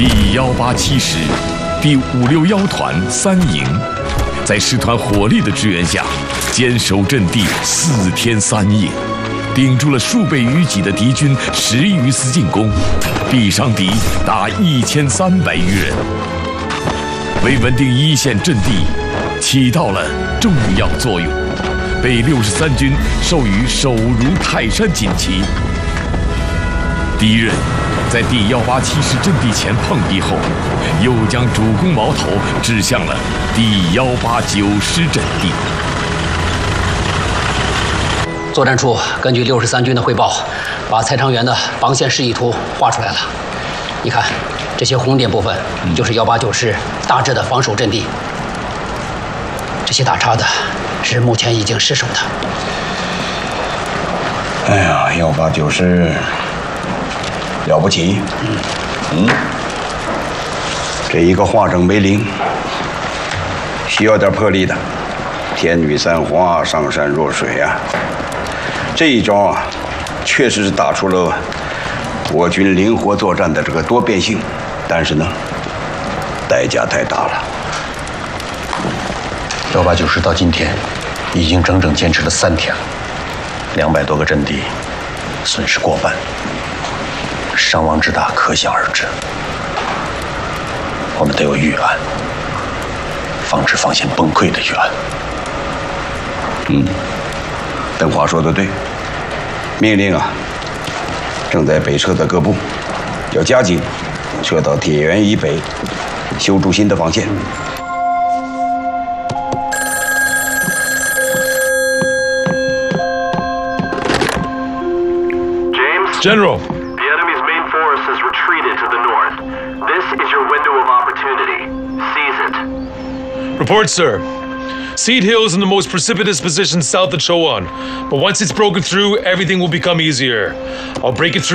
第187师第561团3营，在师团火力的支援下，坚守阵地4天3夜，顶住了数倍于己的敌军10余次进攻，毙伤敌达1300余人，为稳定一线阵地起到了重要作用，被63军授予守如泰山锦旗。敌人在第187师阵地前碰壁后，又将主攻矛头指向了第189师阵地。 作战处根据63军的汇报，把蔡昌元的防线示意图画出来了。你看，这些红点部分就是189师大致的防守阵地，这些打叉的是目前已经失守的。 哎呀，189师了不起，这一个化整为零，需要点魄力的。天女散花，上善若水啊！这一招啊，确实是打出了我军灵活作战的这个多变性，但是呢，代价太大了。 189师到今天已经整整坚持了3天了，200多个阵地，损失过半，伤亡之大可想而知。我们得有预案，防止防线崩溃的预案。 邓华说的对，命令啊，正在北撤的各部要加紧撤到铁原以北，修筑新的防线。 General. The enemy's main force has retreated to the north. This is your window of opportunity. Seize it. Report, sir. Seed Hill is in the most precipitous position south of Chowan, but once it's broken through, everything will become easier. I'll break it through.